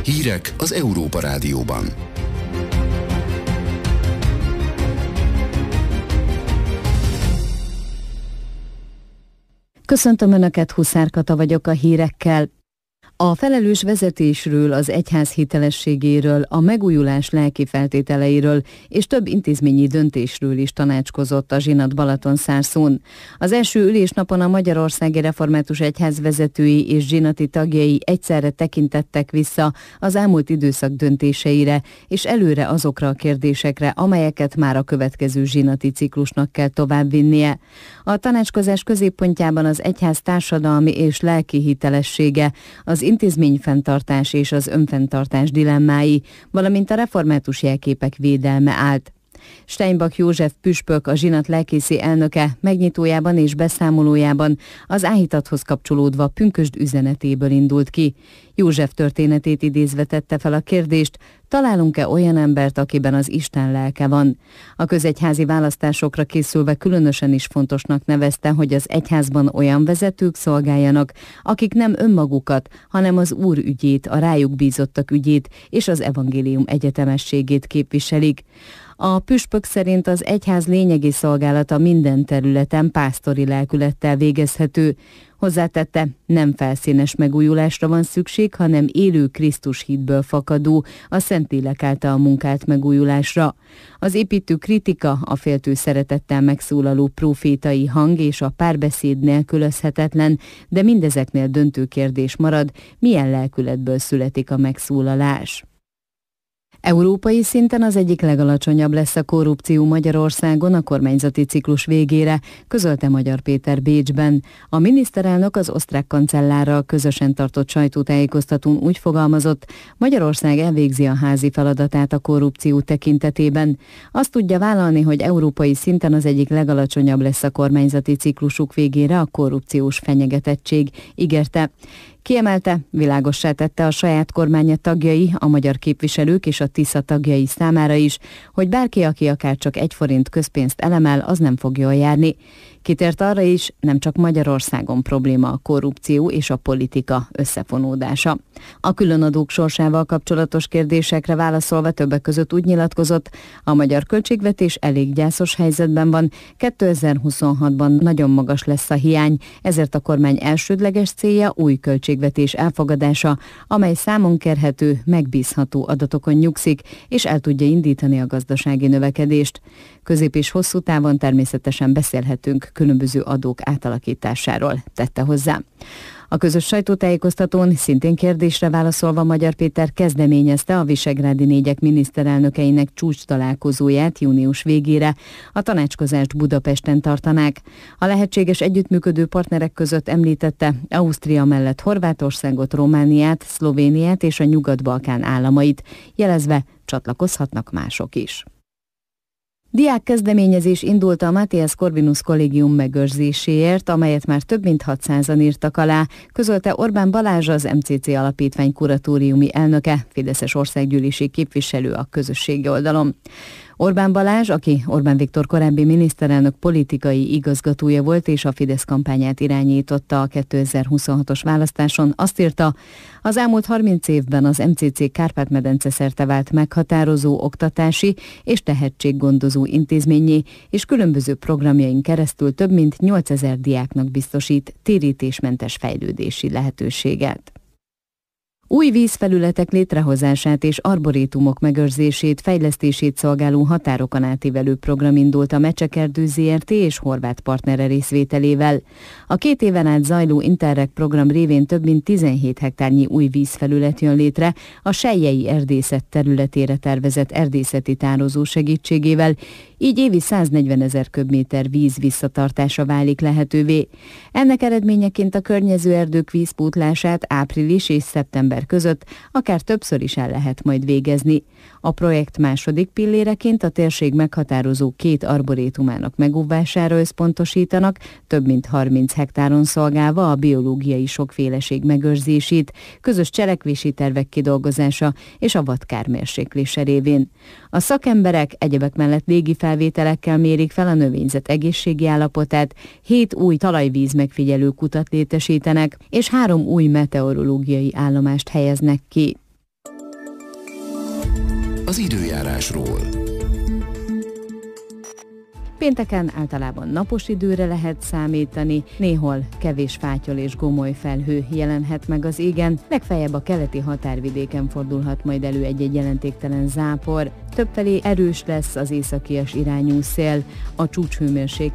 Hírek az Európa Rádióban. Köszöntöm Önöket, Huszár Kata vagyok a hírekkel. A felelős vezetésről, az egyház hitelességéről, a megújulás lelki feltételeiről és több intézményi döntésről is tanácskozott a Zsinat Balatonszárszón. Az első ülésnapon a Magyarországi Református Egyház vezetői és zsinati tagjai egyszerre tekintettek vissza az elmúlt időszak döntéseire, és előre azokra a kérdésekre, amelyeket már a következő zsinati ciklusnak kell továbbvinnie. A tanácskozás középpontjában az egyház társadalmi és lelki hitelessége, az intézményfenntartás és az önfenntartás dilemmái, valamint a református jelképek védelme állt. Steinbach József püspök, a zsinat lelkészi elnöke megnyitójában és beszámolójában az áhítathoz kapcsolódva pünkösd üzenetéből indult ki. József történetét idézve tette fel a kérdést, találunk-e olyan embert, akiben az Isten lelke van? A közegyházi választásokra készülve különösen is fontosnak nevezte, hogy az egyházban olyan vezetők szolgáljanak, akik nem önmagukat, hanem az Úr ügyét, a rájuk bízottak ügyét és az evangélium egyetemességét képviselik. A püspök szerint az egyház lényegi szolgálata minden területen pásztori lelkülettel végezhető. Hozzátette, nem felszínes megújulásra van szükség, hanem élő Krisztus hitből fakadó, a Szentlélek által munkált megújulásra. Az építő kritika, a féltő szeretettel megszólaló prófétai hang és a párbeszéd nélkülözhetetlen, de mindezeknél döntő kérdés marad, milyen lelkületből születik a megszólalás. Európai szinten az egyik legalacsonyabb lesz a korrupció Magyarországon a kormányzati ciklus végére, közölte Magyar Péter Bécsben. A miniszterelnök az osztrák kancellárral közösen tartott sajtótájékoztatón úgy fogalmazott, Magyarország elvégzi a házi feladatát a korrupció tekintetében. Azt tudja vállalni, hogy európai szinten az egyik legalacsonyabb lesz a kormányzati ciklusuk végére a korrupciós fenyegetettség, ígérte. Kiemelte, világossá tette a saját kormánya tagjai, a magyar képviselők és a TISZA tagjai számára is, hogy bárki, aki akár csak 1 forint közpénzt elemel, az nem fog jól járni. Kitért arra is, nem csak Magyarországon probléma a korrupció és a politika összefonódása. A különadók sorsával kapcsolatos kérdésekre válaszolva többek között úgy nyilatkozott, a magyar költségvetés elég gyászos helyzetben van, 2026-ban nagyon magas lesz a hiány, ezért a kormány elsődleges célja új költségvetés elfogadása, amely számon kérhető, megbízható adatokon nyugszik, és el tudja indítani a gazdasági növekedést. Közép és hosszú távon természetesen beszélhetünk különböző adók átalakításáról, tette hozzá. A közös sajtótájékoztatón szintén kérdésre válaszolva Magyar Péter kezdeményezte a visegrádi négyek miniszterelnökeinek csúcs találkozóját június végére. A tanácskozást Budapesten tartanák. A lehetséges együttműködő partnerek között említette Ausztria mellett Horvátországot, Romániát, Szlovéniát és a Nyugat-Balkán államait, jelezve csatlakozhatnak mások is. Diák kezdeményezés indult a Matthias Corvinus Kollégium megőrzéséért, amelyet már több mint 600-an írtak alá, közölte Orbán Balázs, az MCC Alapítvány kuratóriumi elnöke, fideszes országgyűlési képviselő a közösségi oldalon. Orbán Balázs, aki Orbán Viktor korábbi miniszterelnök politikai igazgatója volt és a Fidesz kampányát irányította a 2026-os választáson, azt írta, az elmúlt 30 évben az MCC Kárpát-medence szerte vált meghatározó oktatási és tehetséggondozó intézménnyé, és különböző programjain keresztül több mint 8000 diáknak biztosít térítésmentes fejlődési lehetőséget. Új vízfelületek létrehozását és arborétumok megőrzését, fejlesztését szolgáló határokon átívelő program indult a Mecsekerdő Zrt. És horvát partnere részvételével. A 2 éven át zajló Interreg program révén több mint 17 hektárnyi új vízfelület jön létre a Selyei erdészet területére tervezett erdészeti tározó segítségével, így évi 140 000 köbméter víz visszatartása válik lehetővé. Ennek eredményeként a környező erdők vízpótlását április és szeptember között akár többször is el lehet majd végezni. A projekt második pilléreként a térség meghatározó 2 arborétumának megóvására összpontosítanak, több mint 30 hektáron szolgálva a biológiai sokféleség megőrzését, közös cselekvési tervek kidolgozása és a vadkár mérséklése révén. A szakemberek egyebek mellett légi felvételekkel mérik fel a növényzet egészségi állapotát, 7 új talajvíz megfigyelő kutat létesítenek, és 3 új meteorológiai állomást helyeznek ki. az időjárásról. Pénteken általában napos időre lehet számítani, néhol kevés fátyol és gomoly felhő jelenhet meg az égen, legfeljebb a keleti határvidéken fordulhat majd elő egy-egy jelentéktelen zápor. Többfelé erős lesz az északias irányú szél, a csúcshőmérséklet